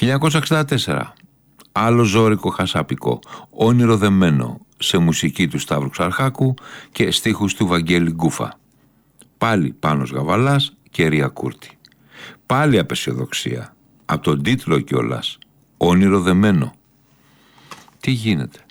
1964. Άλλο ζώρικο χασάπικο, όνειρο δεμένο, σε μουσική του Σταύρου Ξαρχάκου και στίχους του Βαγγέλη Γκούφα. Πάλι Πάνος Γαβαλάς και Ρία Κούρτη. Πάλι απεσιοδοξία, από τον τίτλο κιόλας, όνειρο δεμένο. Τι γίνεται?